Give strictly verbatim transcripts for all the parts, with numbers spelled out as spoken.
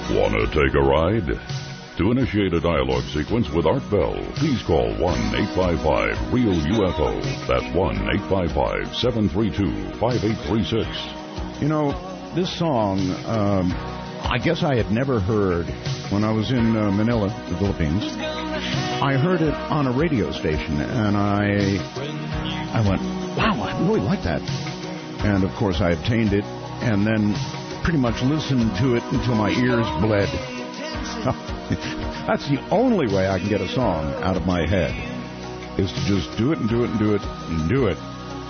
Wanna take a ride? To initiate a dialogue sequence with Art Bell, please call one eight five five REAL U F O. That's one eight five five, seven three two, five eight three six. You know, this song, um, I guess I had never heard when I was in uh, Manila, the Philippines. I heard it on a radio station, and I, I went, wow, I really like that. And, of course, I obtained it, and then pretty much listened to it until my ears bled. That's the only way I can get a song out of my head, is to just do it and do it and do it and do it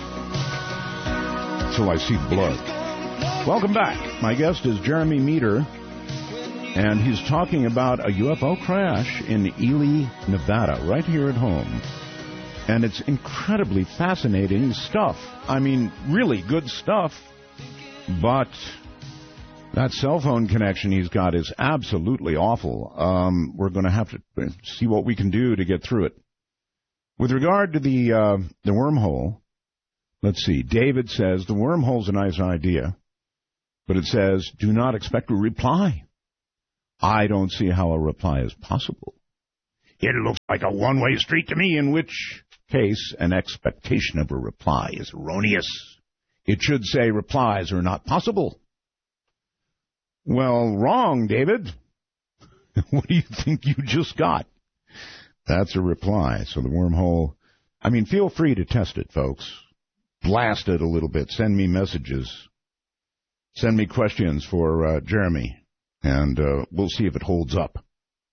till I see blood. Welcome back. My guest is Jeremy Meter, and he's talking about a U F O crash in Ely, Nevada, right here at home. And it's incredibly fascinating stuff. I mean, really good stuff. But that cell phone connection he's got is absolutely awful. Um, we're going to have to see what we can do to get through it. With regard to the uh, the wormhole, let's see. David says, the wormhole's a nice idea, but it says, do not expect a reply. I don't see how a reply is possible. It looks like a one-way street to me, in which case an expectation of a reply is erroneous. It should say replies are not possible. Well, wrong, David. What do you think you just got? That's a reply. So the wormhole, I mean, feel free to test it, folks. Blast it a little bit. Send me messages. Send me questions for uh, Jeremy, and uh, we'll see if it holds up.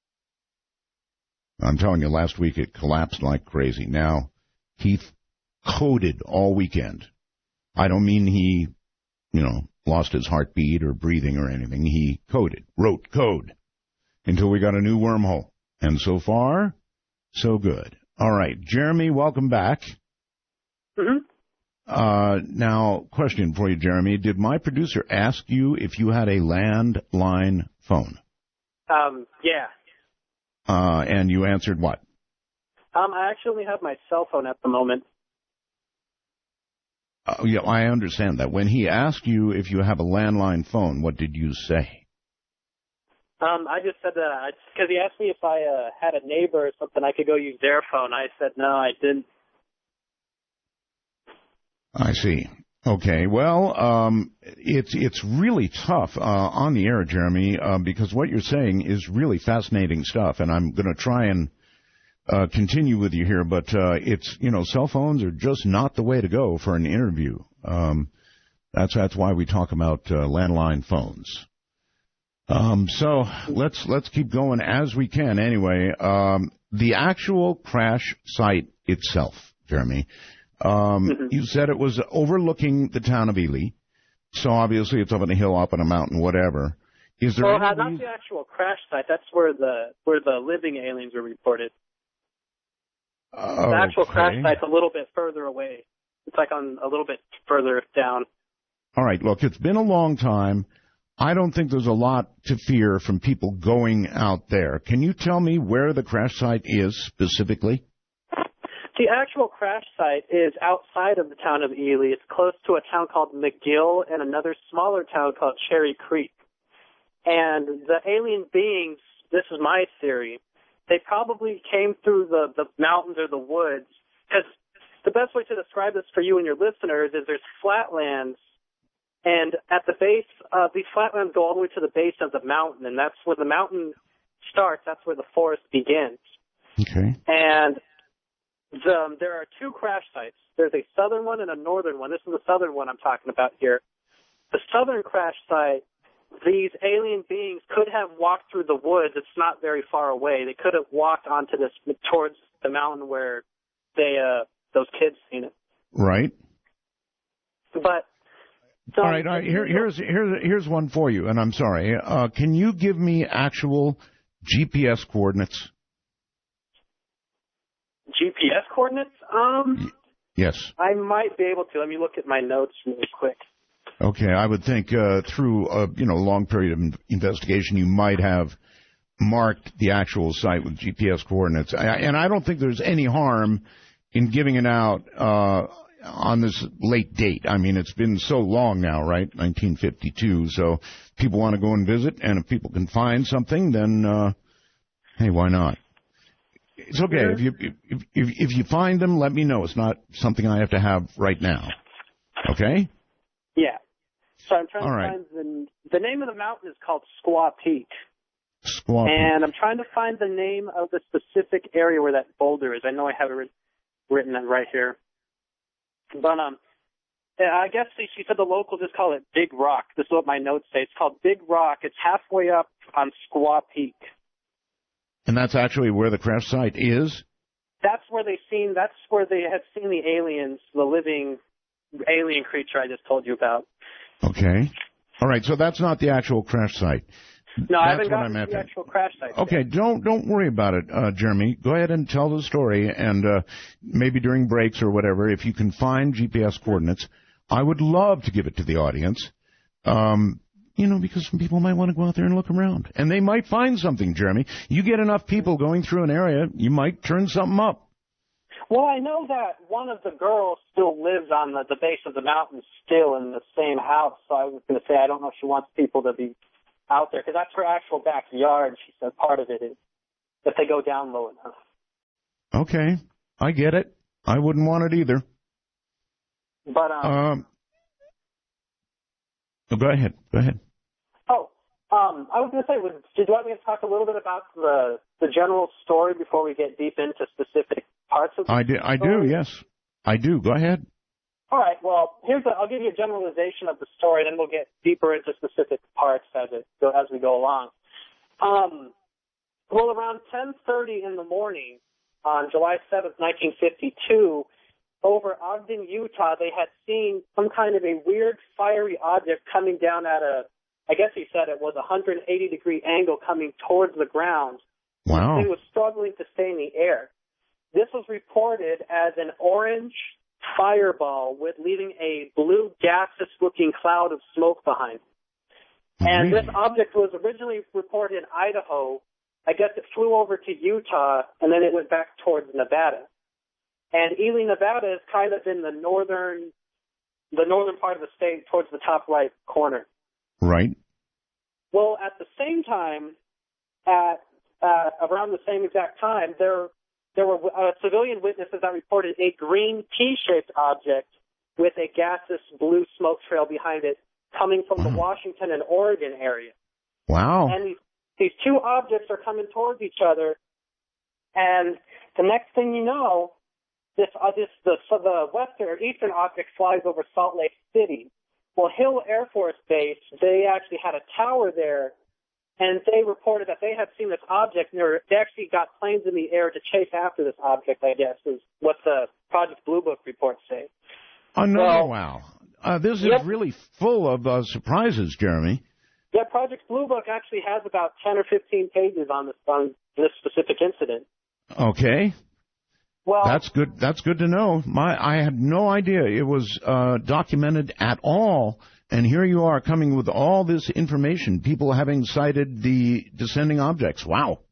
I'm telling you, last week it collapsed like crazy. Now, Keith coded all weekend. I don't mean he, you know, lost his heartbeat or breathing or anything. He coded, wrote code, until we got a new wormhole. And so far, so good. All right, Jeremy, welcome back. Mm-hmm. Uh, now, question for you, Jeremy. Did my producer ask you if you had a landline phone? Um, yeah. Uh, and you answered what? Um, I actually only have my cell phone at the moment. Uh, yeah, I understand that. When he asked you if you have a landline phone, what did you say? Um, I just said that because he asked me if I uh, had a neighbor or something I could go use their phone. I said no, I didn't. I see. Okay. Well, um, it's it's really tough uh, on the air, Jeremy, uh, because what you're saying is really fascinating stuff, and I'm going to try and uh, continue with you here. But uh, it's you know, cell phones are just not the way to go for an interview. Um, that's that's why we talk about uh, landline phones. Um, so let's let's keep going as we can. Anyway, um, the actual crash site itself, Jeremy. Um, mm-hmm. You said it was overlooking the town of Ely, so obviously it's up on a hill, up on a mountain, whatever. Is there? Well, any not the actual crash site. That's where the where the living aliens were reported. Uh, the actual okay. crash site's a little bit further away. It's like on a little bit further down. All right. Look, it's been a long time. I don't think there's a lot to fear from people going out there. Can you tell me where the crash site is specifically? The actual crash site is outside of the town of Ely. It's close to a town called McGill and another smaller town called Cherry Creek. And the alien beings, this is my theory, they probably came through the, the mountains or the woods. Because the best way to describe this for you and your listeners is there's flatlands, and at the base, uh, these flatlands go all the way to the base of the mountain, and that's where the mountain starts. That's where the forest begins. Okay. And The, there are two crash sites. There's a southern one and a northern one. This is the southern one I'm talking about here. The southern crash site, these alien beings could have walked through the woods. It's not very far away. They could have walked onto this towards the mountain where they uh, those kids seen it. Right. But so, all right. All right. Here, here's here's here's one for you. And I'm sorry. Uh, can you give me actual G P S coordinates? G P S coordinates? Um, yes. I might be able to. Let me look at my notes really quick. Okay, I would think uh, through a you know long period of investigation, you might have marked the actual site with G P S coordinates. I, and I don't think there's any harm in giving it out uh, on this late date. I mean, it's been so long now, right? nineteen fifty-two. So people want to go and visit, and if people can find something, then uh, hey, why not? It's okay if you if, if if you find them, let me know. It's not something I have to have right now. Okay? Yeah. So I'm trying All to right. find the the name of the mountain is called Squaw Peak. Squaw Peak. And I'm trying to find the name of the specific area where that boulder is. I know I have it written, written right here. But um, I guess she, she said the locals just call it Big Rock. This is what my notes say. It's called Big Rock. It's halfway up on Squaw Peak. And that's actually where the crash site is? That's where they seen. That's where they had seen the aliens, the living alien creature I just told you about. Okay. All right. So that's not the actual crash site. No, That's I haven't what gotten I'm to the after. actual crash site. Okay, yet. don't don't worry about it, uh, Jeremy. Go ahead and tell the story, and uh, maybe during breaks or whatever, if you can find G P S coordinates, I would love to give it to the audience. Um, you know, because some people might want to go out there and look around, and they might find something. Jeremy, you get enough people going through an area, you might turn something up. Well, I know that one of the girls still lives on the, the base of the mountain, still in the same house. So I was going to say I don't know if she wants people to be out there, because that's her actual backyard. She said part of it is if they go down low enough. Okay, I get it. I wouldn't want it either. But um, Um, oh, go ahead. Go ahead. oh, um, I was going to say, was, did you want me to talk a little bit about the the general story before we get deep into specific parts of the I do. I do. story? Yes, I do. Go ahead. All right. Well, here's a, I'll give you a generalization of the story, then we'll get deeper into specific parts as it go, as we go along. Um, well, around ten thirty in the morning on July seventh, nineteen fifty-two, over Ogden, Utah, they had seen some kind of a weird fiery object coming down at a, I guess he said it was a one hundred eighty degree angle coming towards the ground. Wow. It was struggling to stay in the air. This was reported as an orange fireball with leaving a blue gaseous-looking cloud of smoke behind it. And Really? this object was originally reported in Idaho. I guess it flew over to Utah, and then it went back towards Nevada. And Ely, Nevada is kind of in the northern, the northern part of the state towards the top right corner. Right. Well, at the same time, at uh, around the same exact time, there There were uh, civilian witnesses that reported a green T-shaped object with a gaseous blue smoke trail behind it coming from the Washington and Oregon area. Wow. And these, these two objects are coming towards each other, and the next thing you know, this, uh, this the, so the western or eastern object flies over Salt Lake City. Well, Hill Air Force Base, they actually had a tower there, and they reported that they had seen this object, and they, were, they actually got planes in the air to chase after this object, I guess, is what the Project Blue Book reports say. Another Well, wow. Uh, this is yep. really full of uh, surprises, Jeremy. Yeah, Project Blue Book actually has about ten or fifteen pages on this, on this specific incident. Okay. Well, That's good. That's good to know. My, I had no idea it was uh, documented at all. And here you are coming with all this information, people having cited the descending objects. Wow.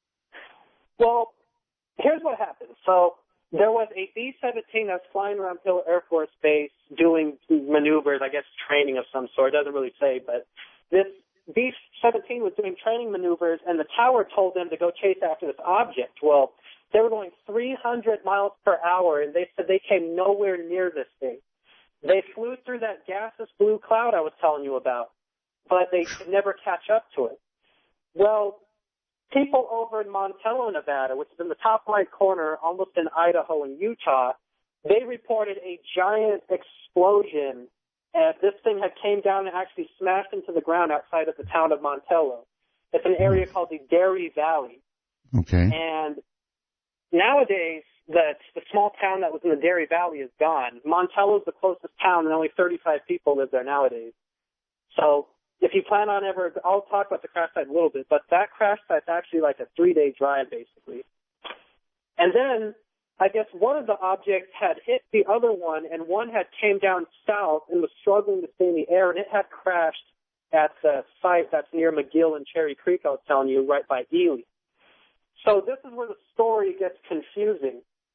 Well, here's what happened. So there was a B seventeen that's flying around Hill Air Force Base doing maneuvers, I guess training of some sort. It doesn't really say, but this B seventeen was doing training maneuvers, and the tower told them to go chase after this object. Well, they were going three hundred miles per hour, and they said they came nowhere near this thing. They flew through that gaseous blue cloud I was telling you about, but they could never catch up to it. Well, people over in Montello, Nevada, which is in the top right corner, almost in Idaho and Utah, they reported a giant explosion, and this thing had came down and actually smashed into the ground outside of the town of Montello. It's an area called the Dairy Valley. Okay. And nowadays, the, the small town that was in the Dairy Valley is gone. Montello is the closest town, and only thirty-five people live there nowadays. So if you plan on ever, I'll talk about the crash site a little bit, but that crash site's actually like a three-day drive, basically. And then I guess one of the objects had hit the other one, and one had came down south and was struggling to stay in the air, and it had crashed at the site that's near McGill and Cherry Creek, I was telling you, right by Ely. So this is where the story gets confusing.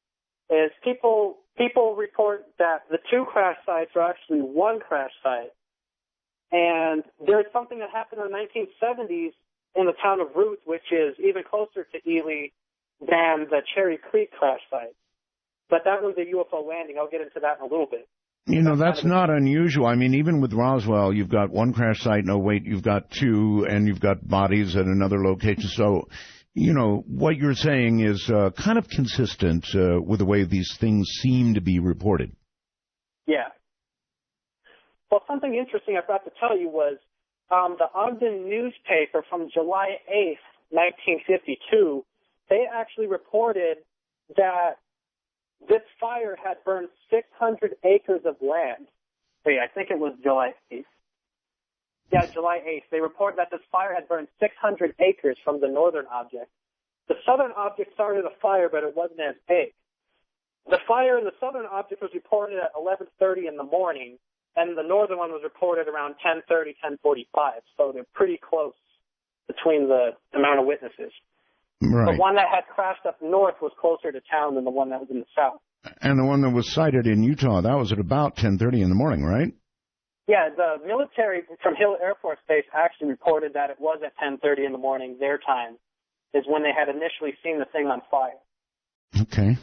is people people report that the two crash sites are actually one crash site. And there's something that happened in the nineteen seventies in the town of Ruth, which is even closer to Ely than the Cherry Creek crash site. But that was a U F O landing. I'll get into that in a little bit. You know, that's not unusual. I mean, even with Roswell, you've got one crash site. No, wait, you've got two, and you've got bodies at another location. So, you know, what you're saying is uh, kind of consistent uh, with the way these things seem to be reported. Yeah. Well, something interesting I forgot to tell you was um, the Ogden newspaper from July eighth, nineteen fifty-two, they actually reported that this fire had burned six hundred acres of land. Wait, I think it was July eighth. Yeah, July eighth. They reported that this fire had burned six hundred acres from the northern object. The southern object started a fire, but it wasn't as big. The fire in the southern object was reported at eleven thirty in the morning, and the northern one was reported around ten thirty, ten forty-five. So they're pretty close between the amount of witnesses. Right. The one that had crashed up north was closer to town than the one that was in the south. And the one that was sighted in Utah, that was at about ten thirty in the morning, right? Yeah, the military from Hill Air Force Base actually reported that it was at ten thirty in the morning, their time, is when they had initially seen the thing on fire. Okay.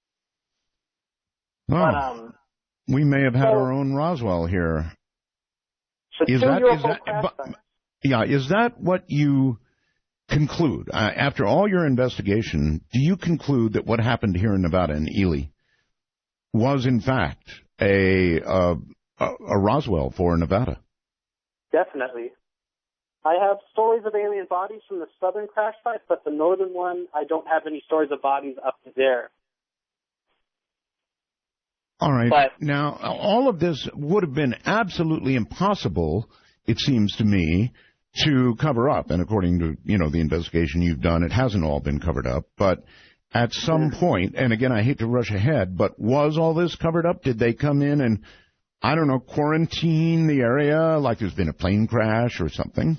Well, but, um, we may have had so, our own Roswell here. So is two that, U F O is that, crash but, sites. yeah, is that what you conclude? Uh, after all your investigation, do you conclude that what happened here in Nevada in Ely was, in fact, a, uh, a, a Roswell for Nevada? Definitely. I have stories of alien bodies from the southern crash site, but the northern one, I don't have any stories of bodies up to there. All right. But, now, all of this would have been absolutely impossible, it seems to me, to cover up. And according to, you know, the investigation you've done, it hasn't all been covered up. But at some point, and again, I hate to rush ahead, but was all this covered up? Did they come in and, I don't know, quarantine the area like there's been a plane crash or something?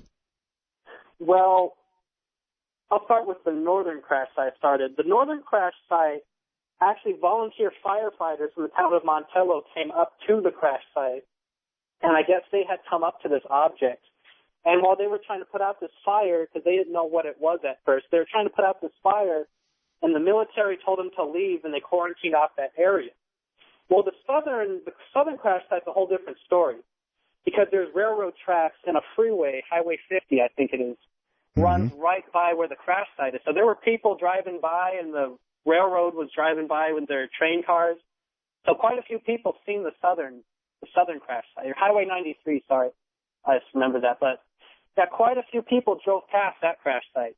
Well, I'll start with the northern crash site started. The northern crash site, actually volunteer firefighters from the town of Montello came up to the crash site, and I guess they had come up to this object. And while they were trying to put out this fire, because they didn't know what it was at first, they were trying to put out this fire, and the military told them to leave, and they quarantined off that area. Well, the southern the southern crash site's a whole different story, because there's railroad tracks and a freeway, Highway fifty, I think it is, mm-hmm. runs right by where the crash site is. So there were people driving by, and the railroad was driving by with their train cars. So quite a few people seen the southern the southern crash site, or Highway ninety-three, sorry. I just remember that. But yeah, quite a few people drove past that crash site.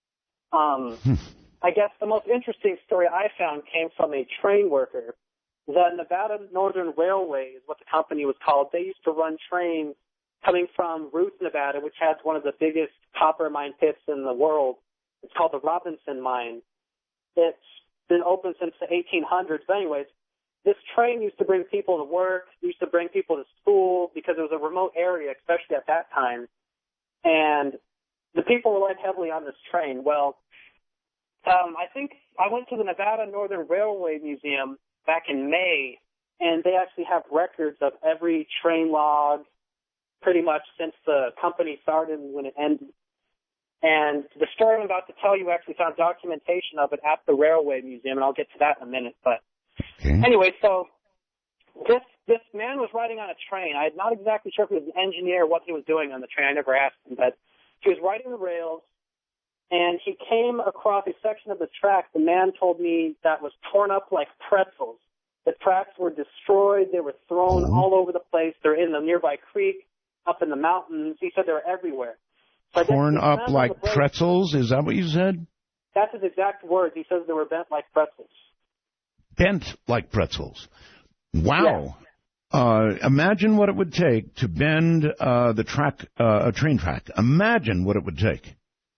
Um, I guess the most interesting story I found came from a train worker. The Nevada Northern Railway is what the company was called. They used to run trains coming from Ruth, Nevada, which has one of the biggest copper mine pits in the world. It's called the Robinson Mine. It's been open since the eighteen hundreds. But anyways, this train used to bring people to work, used to bring people to school, because it was a remote area, especially at that time. And the people relied heavily on this train. Well, um, I think I went to the Nevada Northern Railway Museum back in May, and they actually have records of every train log pretty much since the company started and when it ended. And the story I'm about to tell you actually found documentation of it at the Railway Museum, and I'll get to that in a minute. But okay. Anyway, so this this man was riding on a train. I'm not exactly sure if he was an engineer or what he was doing on the train. I never asked him, but he was riding the rails, and he came across a section of the track, the man told me, that was torn up like pretzels. The tracks were destroyed. They were thrown mm-hmm. all over the place. They're in the nearby creek, up in the mountains. He said they were everywhere. So torn up like pretzels? Is that what you said? That's his exact words. He says they were bent like pretzels. Bent like pretzels. Wow. Yeah. Uh, imagine what it would take to bend uh, the track, uh, a train track. Imagine what it would take.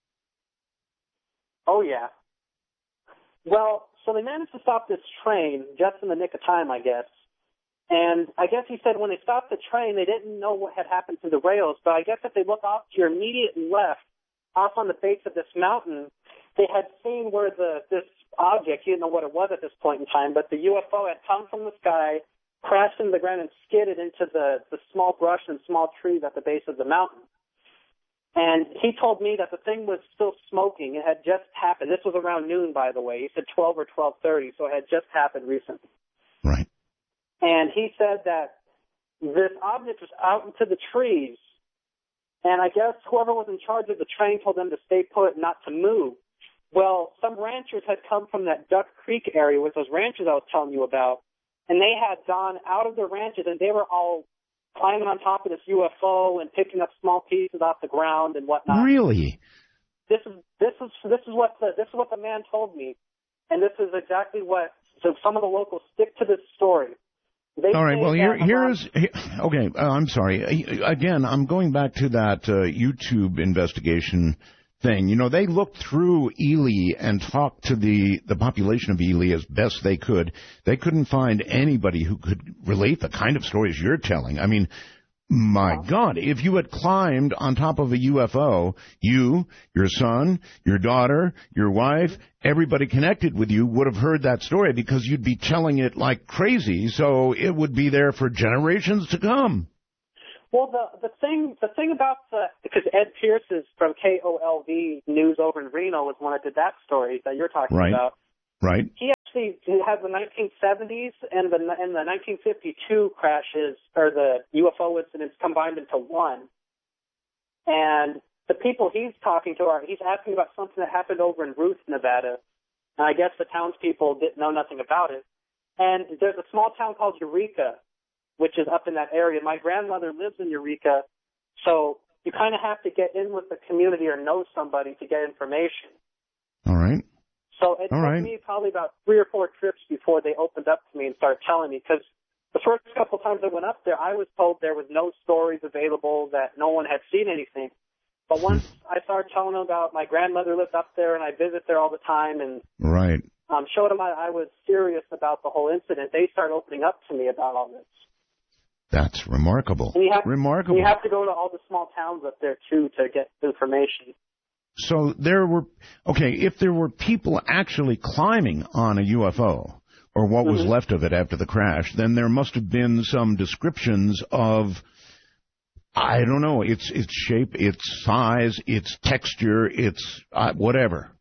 Oh, yeah. Well, so they managed to stop this train just in the nick of time, I guess. And I guess he said when they stopped the train, they didn't know what had happened to the rails. But I guess if they look off to your immediate left, off on the base of this mountain, they had seen where the this object, he didn't know what it was at this point in time, but the U F O had come from the sky, crashed into the ground, and skidded into the, the small brush and small trees at the base of the mountain. And he told me that the thing was still smoking. It had just happened. This was around noon, by the way. He said twelve or twelve thirty, so it had just happened recently. Right. And he said that this object was out into the trees, and I guess whoever was in charge of the train told them to stay put, not to move. Well, some ranchers had come from that Duck Creek area with those ranchers I was telling you about, and they had gone out of their ranches, and they were all climbing on top of this U F O and picking up small pieces off the ground and whatnot. Really? This is this is this is what the this is what the man told me, and this is exactly what. So some of the locals stick to this story. They All right. Well, here here around, is here, okay. Uh, I'm sorry. Again, I'm going back to that uh, YouTube investigation thing. You know, they looked through Ely and talked to the, the population of Ely as best they could. They couldn't find anybody who could relate the kind of stories you're telling. I mean, my God, if you had climbed on top of a U F O, you, your son, your daughter, your wife, everybody connected with you would have heard that story because you'd be telling it like crazy, so it would be there for generations to come. Well, the the thing the thing about the because Ed Pierce is from K O L V News over in Reno was one that did that story that you're talking right. about. Right. He actually has the nineteen seventies and the and the nineteen fifty-two crashes or the U F O incidents combined into one. And the people he's talking to are he's asking about something that happened over in Ruth, Nevada. And I guess the townspeople didn't know nothing about it. And there's a small town called Eureka, which is up in that area. My grandmother lives in Eureka, so you kind of have to get in with the community or know somebody to get information. All right. So it All took right. me probably about three or four trips before they opened up to me and started telling me, because the first couple of times I went up there, I was told there was no stories available, that no one had seen anything. But once I started telling them about my grandmother lived up there and I visit there all the time and right. um, showed them I, I was serious about the whole incident, they started opening up to me about all this. That's remarkable. And you have, remarkable. You have to go to all the small towns up there, too, to get information. So there were, okay, if there were people actually climbing on a U F O, or what was mm-hmm. left of it after the crash, then there must have been some descriptions of, I don't know, its its shape, its size, its texture, its uh, whatever.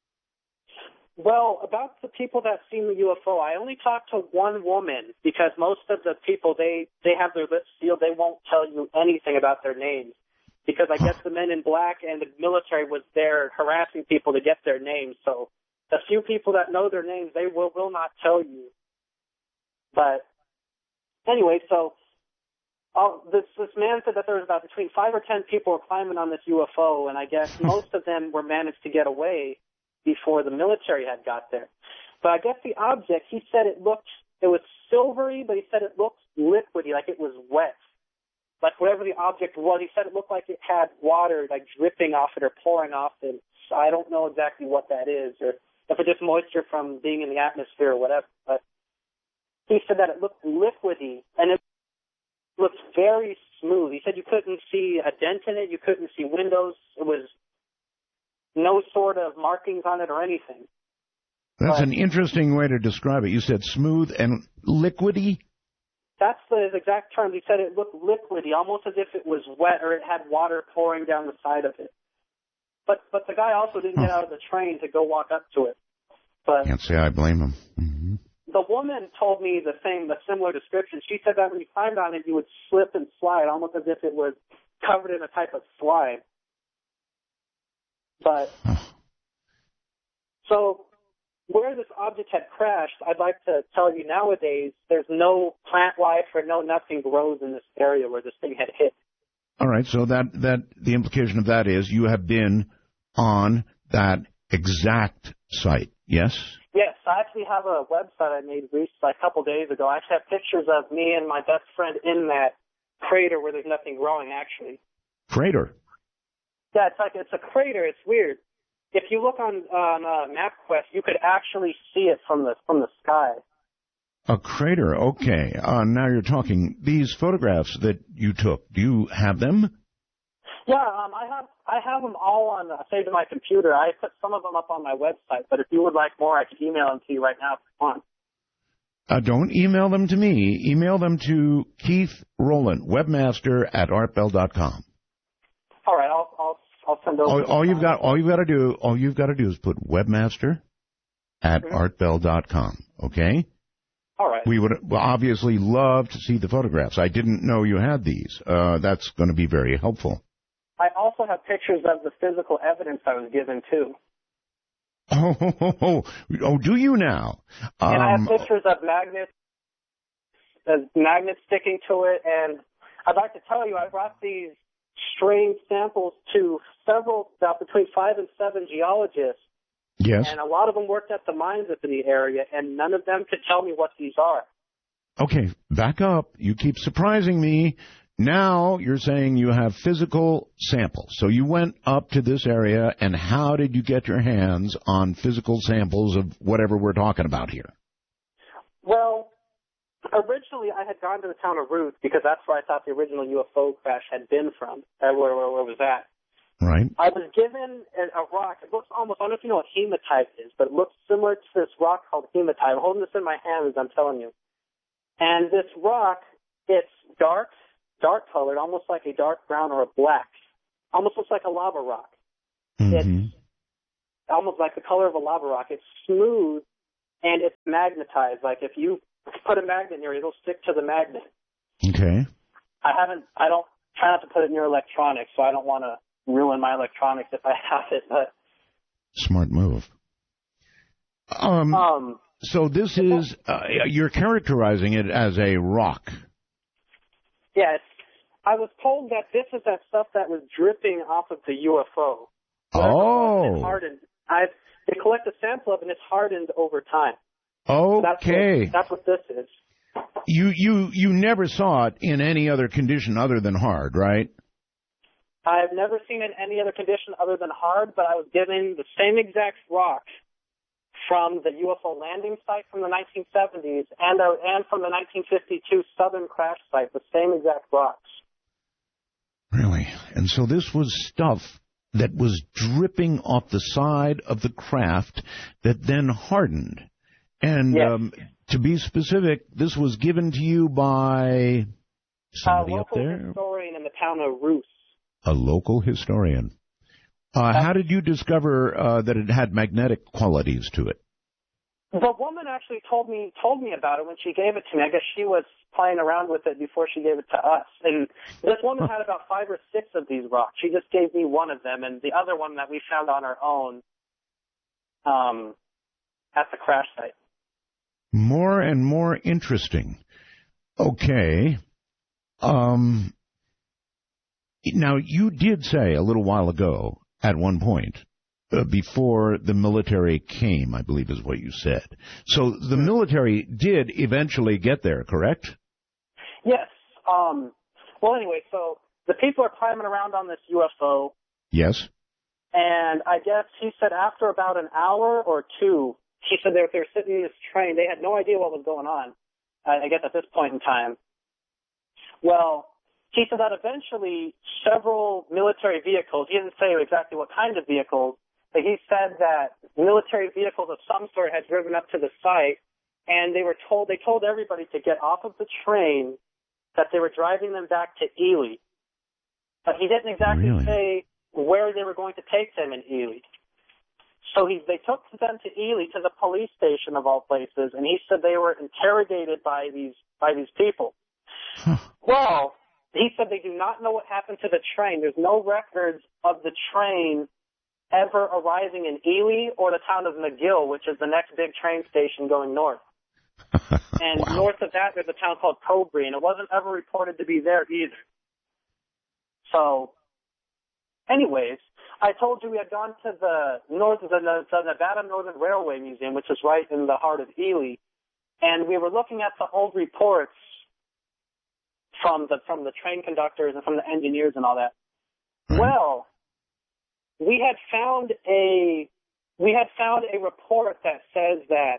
Well, about the people that seen the U F O, I only talked to one woman because most of the people, they, they have their lips sealed. They won't tell you anything about their names because I guess the men in black and the military was there harassing people to get their names. So the few people that know their names, they will, will not tell you. But anyway, so oh, this, this man said that there was about between five or ten people were climbing on this U F O, and I guess most of them were managed to get away before the military had got there. But I guess the object, he said it looked, it was silvery, but he said it looked liquidy, like it was wet. Like whatever the object was, he said it looked like it had water, like dripping off it or pouring off it. So I don't know exactly what that is, or if it's just moisture from being in the atmosphere or whatever. But he said that it looked liquidy, and it looked very smooth. He said you couldn't see a dent in it, you couldn't see windows. It was no sort of markings on it or anything. That's but an interesting way to describe it. You said smooth and liquidy? That's the exact term. He said it looked liquidy, almost as if it was wet or it had water pouring down the side of it. But but the guy also didn't huh. get out of the train to go walk up to it. But can't say I blame him. Mm-hmm. The woman told me the same, the similar description. She said that when you climbed on it, you would slip and slide, almost as if it was covered in a type of slime. But so where this object had crashed, I'd like to tell you nowadays there's no plant life or no nothing grows in this area where this thing had hit. All right, so that, that the implication of that is you have been on that exact site, yes? Yes, I actually have a website I made recently, like a couple days ago. I actually have pictures of me and my best friend in that crater where there's nothing growing, actually. Crater? Yeah, it's like it's a crater. It's weird. If you look on on uh, MapQuest, you could actually see it from the from the sky. A crater, okay. Uh, now you're talking. These photographs that you took, do you have them? Yeah, um, I have I have them all on uh, saved in my computer. I put some of them up on my website, but if you would like more, I can email them to you right now if you want. Uh, don't email them to me. Email them to Keith Rowland, webmaster at art bell dot com. All right, I'll I'll I'll send those. All, all you've got, all you've got to do, all you've got to do is put webmaster at mm-hmm. art bell dot com. Okay. All right. We would obviously love to see the photographs. I didn't know you had these. Uh, that's going to be very helpful. I also have pictures of the physical evidence I was given too. Oh, oh, oh, oh. oh do you now? Um, and I have pictures of magnets, uh, magnets sticking to it, and I'd like to tell you I brought these strange samples to several, about between five and seven geologists. Yes. And a lot of them worked at the mines up in the area, and none of them could tell me what these are. Okay, back up. You keep surprising me. Now you're saying you have physical samples. So you went up to this area, and how did you get your hands on physical samples of whatever we're talking about here? Well, originally I had gone to the town of Ruth because that's where I thought the original U F O crash had been from, uh, where, where, where it was at. Right. I was given a, a rock. It looks almost, I don't know if you know what hematite is, but it looks similar to this rock called hematite. I'm holding this in my hand as I'm telling you. And this rock, it's dark, dark colored, almost like a dark brown or a black. Almost looks like a lava rock. Mm-hmm. It's almost like the color of a lava rock. It's smooth and it's magnetized. Like if you put a magnet near it, it'll stick to the magnet. Okay. I haven't, I don't, try not to put it near electronics, so I don't want to ruin my electronics if I have it, but... Smart move. Um, um so this is, uh, you're characterizing it as a rock. Yes. I was told that this is that stuff that was dripping off of the U F O. Whatever Oh. It was, it hardened. I've, they collect a sample of it, and it's hardened over time. Okay. So that's, what, that's what this is. You, you, you never saw it in any other condition other than hard, right? I've never seen it in any other condition other than hard, but I was given the same exact rock from the U F O landing site from the nineteen seventies and uh, and from the nineteen fifty-two southern crash site, the same exact rocks. Really? And so this was stuff that was dripping off the side of the craft that then hardened. And yes. um, to be specific, this was given to you by somebody uh, up there? A local historian in the town of Roos. A local historian. Uh, how did you discover uh, that it had magnetic qualities to it? The woman actually told me told me about it when she gave it to me. I guess she was playing around with it before she gave it to us. And this woman had about five or six of these rocks. She just gave me one of them, and the other one that we found on our own um, at the crash site. More and more interesting. Okay. Um. Now, you did say a little while ago, at one point, uh, before the military came, I believe is what you said. So the military did eventually get there, correct? Yes. Um, well, anyway, so the people are climbing around on this U F O. Yes. And I guess he said after about an hour or two, he said they're, they're sitting in this train. They had no idea what was going on, I guess, at this point in time. Well... He said that eventually several military vehicles, he didn't say exactly what kind of vehicles, but he said that military vehicles of some sort had driven up to the site, and they were told, they told everybody to get off of the train, that they were driving them back to Ely. But he didn't exactly really? say where they were going to take them in Ely. So he, they took them to Ely, to the police station of all places, and he said they were interrogated by these, by these people. Huh. Well... He said they do not know what happened to the train. There's no records of the train ever arriving in Ely or the town of McGill, which is the next big train station going north. And wow. north of that, there's a town called Cobury, and it wasn't ever reported to be there either. So, anyways, I told you we had gone to the north, the, the Nevada Northern Railway Museum, which is right in the heart of Ely, and we were looking at the old reports from the from the train conductors and from the engineers and all that. Right. Well, we had found a we had found a report that says that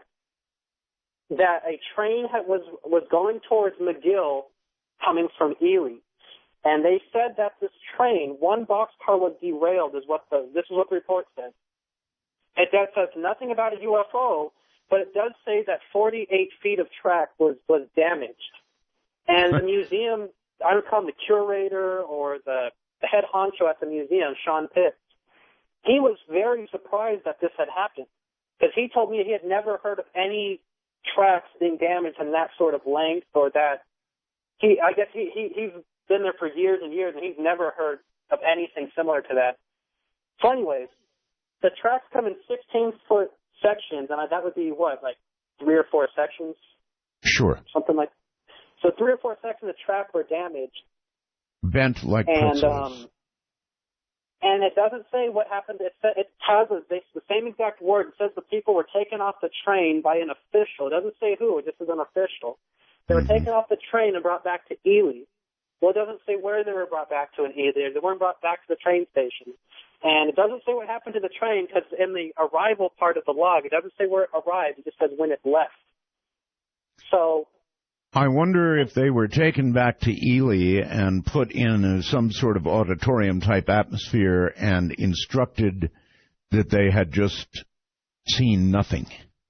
that a train had, was was going towards McGill, coming from Ely, And they said that this train, one boxcar was derailed, is what the, this is what the report says. It does says nothing about a U F O, but it does say that forty-eight feet of track was, was damaged. And the museum, I don't call him the curator or the, the head honcho at the museum, Sean Pitts, he was very surprised that this had happened. Because he told me he had never heard of any tracks being damaged in that sort of length, or that he, I guess he, he, he's been there for years and years, and he's never heard of anything similar to that. So anyways, the tracks come in sixteen-foot sections, and that would be, what, like three or four sections? Sure. Something like So three or four sections of track were damaged. Bent like and, pretzels. Um, and it doesn't say what happened. It, sa- it has a, the same exact word. It says the people were taken off the train by an official. It doesn't say who. This is an official. They were mm-hmm. taken off the train and brought back to Ely. Well, it doesn't say where they were brought back to in Ely. They weren't brought back to the train station. And it doesn't say what happened to the train, because in the arrival part of the log, it doesn't say where it arrived. It just says when it left. So I wonder if they were taken back to Ely and put in a, some sort of auditorium-type atmosphere and instructed that they had just seen nothing.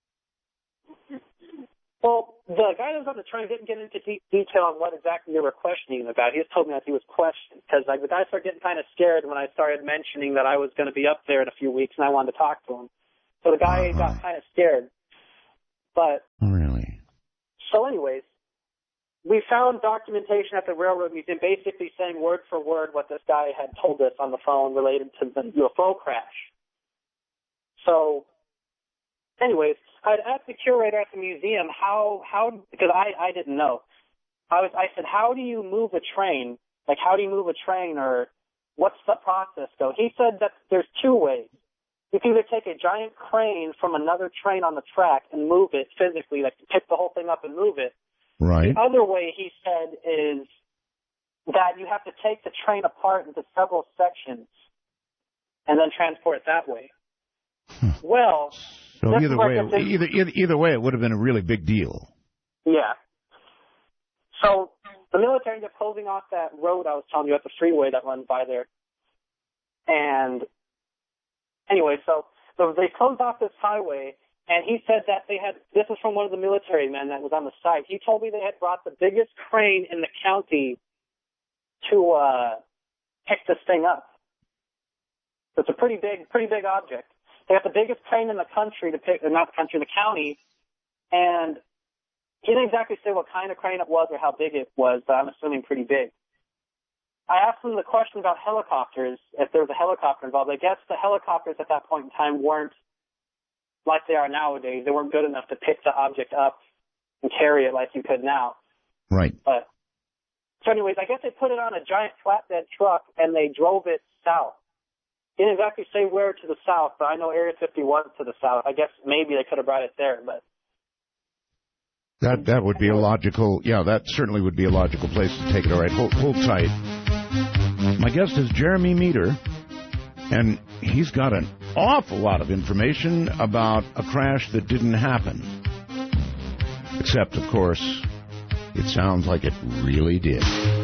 Well, the guy that was on the train didn't get into deep detail on what exactly they were questioning him about. He just told me that he was questioned, because like, the guy started getting kind of scared when I started mentioning that I was going to be up there in a few weeks and I wanted to talk to him. So the guy uh-huh. got kind of scared. But really? So anyways, we found documentation at the Railroad Museum basically saying word for word what this guy had told us on the phone related to the U F O crash. So anyways, I'd asked the curator at the museum how, how because I, I didn't know. I was I said, how do you move a train? Like, how do you move a train, or what's the process go? He said that there's two ways. You can either take a giant crane from another train on the track and move it physically, like pick the whole thing up and move it. Right. The other way, he said, is that you have to take the train apart into several sections and then transport it that way. Hmm. Well, so either way, either, either either way, it would have been a really big deal. Yeah. So the military ended up closing off that road I was telling you at the freeway that runs by there. And anyway, so, so they closed off this highway, and he said that they had, this was from one of the military men that was on the site. He told me they had brought the biggest crane in the county to uh, pick this thing up. So it's a pretty big, pretty big object. They got the biggest crane in the country to pick, or not the country, the county, and he didn't exactly say what kind of crane it was or how big it was, but I'm assuming pretty big. I asked him the question about helicopters, if there was a helicopter involved. I guess the helicopters at that point in time weren't like they are nowadays. They weren't good enough to pick the object up and carry it like you could now. Right. But so anyways, I guess they put it on a giant flatbed truck and they drove it south. He didn't exactly say where to the south, but I know Area fifty-one to the south. I guess maybe they could have brought it there, but that that would be a logical, yeah, that certainly would be a logical place to take it. All right, hold, hold tight. My guest is Jeremy Meter, and he's got an awful lot of information about a crash that didn't happen. Except, of course, it sounds like it really did.